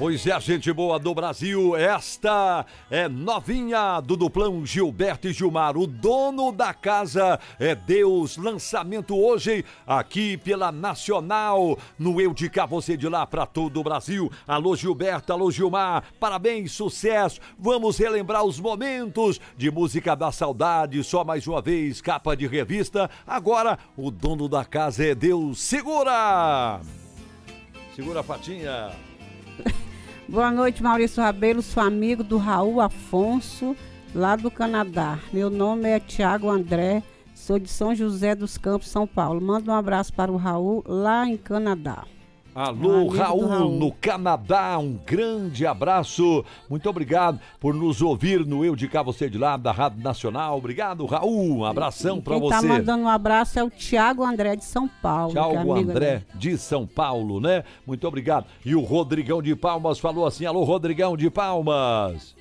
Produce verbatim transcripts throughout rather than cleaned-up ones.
Pois é, gente boa do Brasil, esta é novinha do duplão Gilberto e Gilmar, o dono da casa é Deus, lançamento hoje aqui pela Nacional, no Eu de Cá, Você de Lá, para todo o Brasil. Alô Gilberto, alô Gilmar, parabéns, sucesso, vamos relembrar os momentos de música da saudade, só mais uma vez, capa de revista, agora o dono da casa é Deus, segura! Segura a patinha. Boa noite, Maurício Rabelo, sou amigo do Raul Afonso, lá do Canadá. Meu nome é Tiago André, sou de São José dos Campos, São Paulo. Manda um abraço para o Raul, lá em Canadá. Alô, Raul, Raul, no Canadá, um grande abraço, muito obrigado por nos ouvir no Eu de Cá, Você de Lá, da Rádio Nacional. Obrigado, Raul, um abração para você. Quem tá mandando um abraço é o Tiago André de São Paulo. Tiago André de São Paulo, né? Muito obrigado. E o Rodrigão de Palmas falou assim, alô, Rodrigão de Palmas.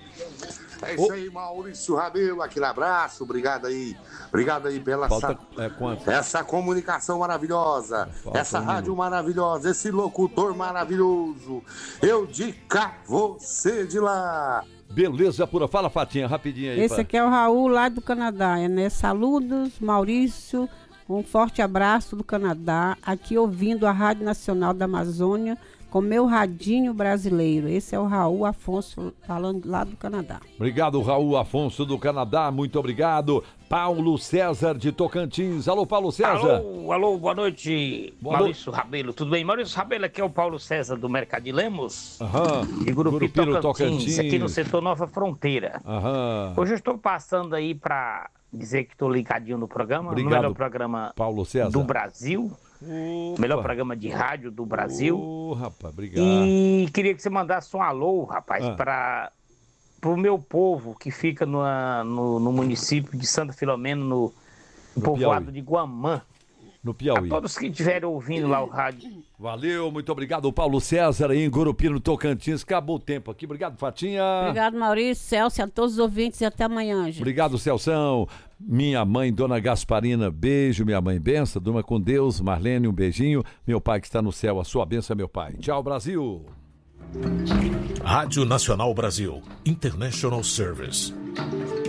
É isso aí, Maurício Rabelo, aquele abraço, obrigado aí, obrigado aí pela Falta, essa, é, essa comunicação maravilhosa, Falta essa um rádio minuto. maravilhosa, esse locutor maravilhoso, eu de cá, você de lá. Beleza pura, fala Fatinha, rapidinho aí. Esse pra... aqui é o Raul lá do Canadá, é, né? Saludos, Maurício, um forte abraço do Canadá, aqui ouvindo a Rádio Nacional da Amazônia, com meu radinho brasileiro. Esse é o Raul Afonso, falando lá do Canadá. Obrigado, Raul Afonso do Canadá, muito obrigado. Paulo César de Tocantins. Alô, Paulo César. Alô, alô, boa noite, boa Maurício noite. Rabelo, tudo bem? Maurício Rabelo, aqui é o Paulo César do Mercado de Lemos, Aham. de Gurupira, Tocantins, Tocantins, aqui no setor Nova Fronteira. Aham. Hoje eu estou passando aí para dizer que estou ligadinho no programa, obrigado, no melhor programa Paulo César. do Brasil. Opa. Melhor programa de rádio do Brasil. Ô, rapaz, obrigado. E queria que você mandasse um alô, rapaz, ah. para o meu povo que fica no, no, no município de Santa Filomena, no, no povoado Piauí. de Guamã. No Piauí. A todos que estiverem ouvindo lá o rádio. Valeu, muito obrigado, Paulo César, aí em Gurupira, no Tocantins. Acabou o tempo aqui. Obrigado, Fatinha. Obrigado, Maurício, Celso, a todos os ouvintes e até amanhã, gente. Obrigado, Celção. Minha mãe, Dona Gasparina, beijo, minha mãe, benção. Durma com Deus. Marlene, um beijinho. Meu pai que está no céu, a sua benção, meu pai. Tchau, Brasil. Rádio Nacional Brasil, International Service.